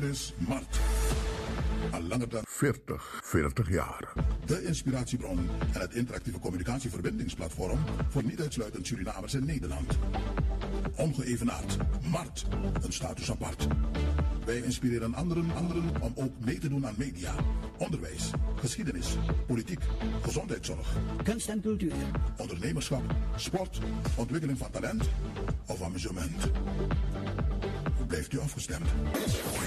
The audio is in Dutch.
Hier is Mart. Al langer dan 40 jaar. De inspiratiebron en het interactieve communicatieverbindingsplatform voor niet uitsluitend Surinamers in Nederland. Ongeëvenaard. Mart. Een status apart. Wij inspireren anderen om ook mee te doen aan media, onderwijs, geschiedenis, politiek, gezondheidszorg, kunst en cultuur, ondernemerschap, sport, ontwikkeling van talent of amusement. Blijft u afgestemd?